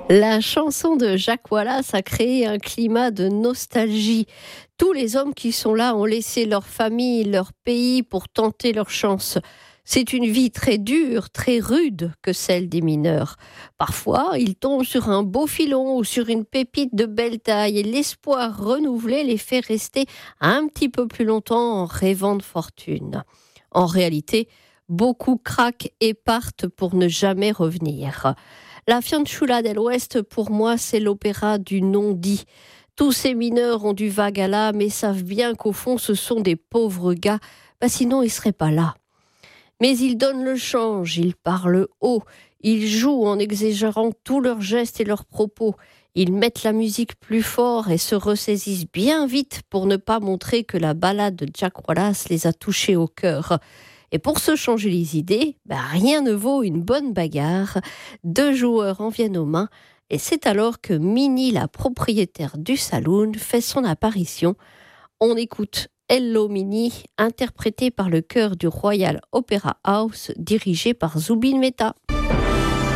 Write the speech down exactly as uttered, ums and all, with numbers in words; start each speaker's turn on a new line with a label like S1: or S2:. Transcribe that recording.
S1: La chanson de Jacques Wallace a créé un climat de nostalgie. Tous les hommes qui sont là ont laissé leur famille, leur pays pour tenter leur chance. C'est une vie très dure, très rude que celle des mineurs. Parfois, ils tombent sur un beau filon ou sur une pépite de belle taille et l'espoir renouvelé les fait rester un petit peu plus longtemps en rêvant de fortune. En réalité, beaucoup craquent et partent pour ne jamais revenir. La Fiancula del Oeste, pour moi, c'est l'opéra du non-dit. Tous ces mineurs ont du vague à l'âme et savent bien qu'au fond, ce sont des pauvres gars, bah sinon ils ne seraient pas là. Mais ils donnent le change, ils parlent haut, ils jouent en exagérant tous leurs gestes et leurs propos. Ils mettent la musique plus fort et se ressaisissent bien vite pour ne pas montrer que la ballade de Jack Wallace les a touchés au cœur. Et pour se changer les idées, bah rien ne vaut une bonne bagarre. Deux joueurs en viennent aux mains et c'est alors que Minnie, la propriétaire du saloon, fait son apparition. On écoute Hello Minnie, interprétée par le chœur du Royal Opera House, dirigé par Zubin Mehta.